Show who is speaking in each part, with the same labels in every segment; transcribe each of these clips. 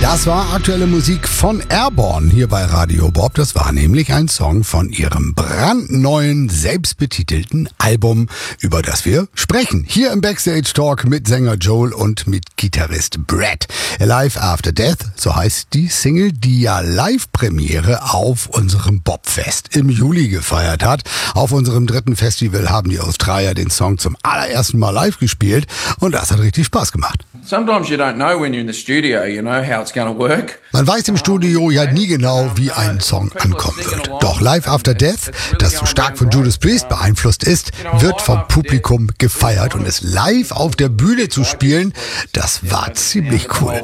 Speaker 1: Das war aktuelle Musik von Airborne hier bei Radio Bob. Das war nämlich ein Song von ihrem brandneuen, selbstbetitelten Album, über das wir sprechen. Hier im Backstage Talk mit Sänger Joel und mit Gitarrist Brad. Alive After Death, so heißt die Single, die ja Live-Premiere auf unserem Bobfest im Juli gefeiert hat. Auf unserem 3. Festival haben die Australier den Song zum allerersten Mal live gespielt und das hat richtig Spaß gemacht.
Speaker 2: Sometimes you don't know when you're in the studio, you know, how it's going to work.
Speaker 1: Man weiß im Studio ja nie genau, wie ein Song ankommen wird. Doch Live After Death, das so stark von Judas Priest beeinflusst ist, wird vom Publikum gefeiert und es live auf der Bühne zu spielen, das war ziemlich cool.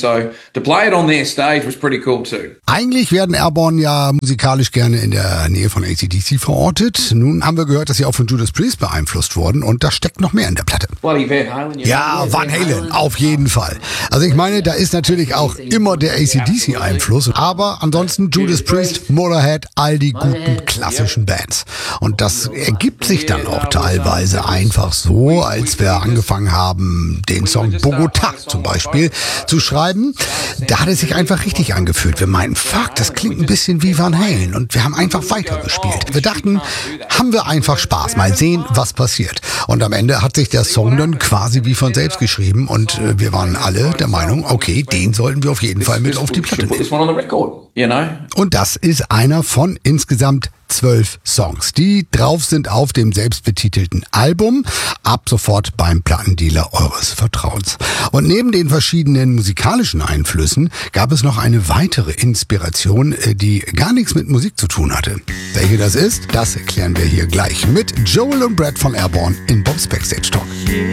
Speaker 1: Eigentlich werden Airborne ja musikalisch gerne in der Nähe von AC/DC verortet. Nun haben wir gehört, dass sie auch von Judas Priest beeinflusst wurden und da steckt noch mehr in der Platte. Ja, Van Halen, auf jeden Fall. Also ich meine, da ist natürlich auch immer der AC/DC-Einfluss, aber ansonsten Judas Priest, Motorhead, all die guten klassischen Bands. Und das ergibt sich dann auch teilweise einfach so, als wir angefangen haben, den Song Bogota zum Beispiel zu schreiben. Da hat es sich einfach richtig angefühlt. Wir meinten, fuck, das klingt ein bisschen wie Van Halen und wir haben einfach weitergespielt. Wir dachten, haben wir einfach Spaß, mal sehen, was passiert. Und am Ende hat sich der Song dann quasi wie von selbst geschrieben und wir waren alle der Meinung, okay, den sollten wir auf jeden Fall mit auf die Platte nehmen. Und das ist einer von insgesamt 12 Songs, die drauf sind auf dem selbstbetitelten Album, ab sofort beim Plattendealer eures Vertrauens. Und neben den verschiedenen musikalischen Einflüssen gab es noch eine weitere Inspiration, die gar nichts mit Musik zu tun hatte. Welche das ist, das erklären wir hier gleich mit Joel und Brad von Airborne in Bob's Backstage Talk.